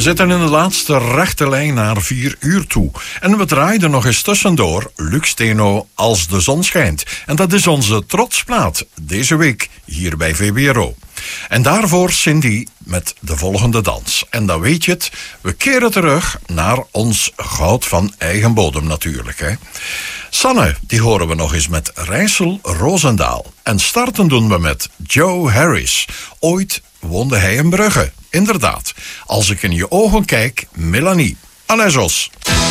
zitten in de laatste rechte lijn naar 4 uur toe. En we draaiden nog eens tussendoor Luc Steno Als de zon schijnt. En dat is onze trotsplaat deze week hier bij VPRO. En daarvoor Cindy met de volgende dans. En dan weet je het, we keren terug naar ons goud van eigen bodem natuurlijk. Hè. Sanne, die horen we nog eens met Rijssel Roosendaal. En starten doen we met Joe Harris. Ooit woonde hij in Brugge. Inderdaad, als ik in je ogen kijk, Melanie. Allee, Jos.